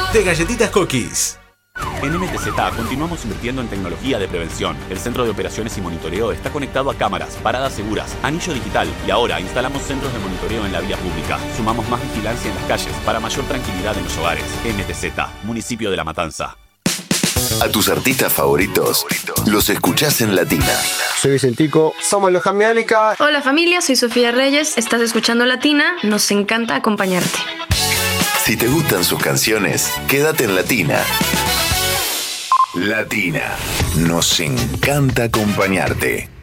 de Galletitas Cookies. En MTZ continuamos invirtiendo en tecnología de prevención. El centro de operaciones y monitoreo está conectado a cámaras, paradas seguras, anillo digital y ahora instalamos centros de monitoreo en la vía pública. Sumamos más vigilancia en las calles para mayor tranquilidad en los hogares. MTZ, municipio de La Matanza. A tus artistas favoritos los escuchás en Latina. Soy Vicentico. Somos los Jambiánica. Hola familia, soy Sofía Reyes. Estás escuchando Latina. Nos encanta acompañarte. Si te gustan sus canciones, quédate en Latina. Latina. Nos encanta acompañarte.